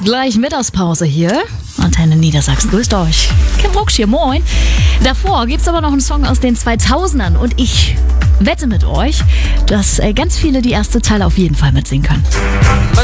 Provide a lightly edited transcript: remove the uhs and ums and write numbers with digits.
gleich Mittagspause hier. Antenne Niedersachsen, grüßt euch. Kim Rucksch hier, moin. Davor gibt's aber noch einen Song aus den 2000ern und ich wette mit euch, dass ganz viele die erste Zeile auf jeden Fall mitsingen können.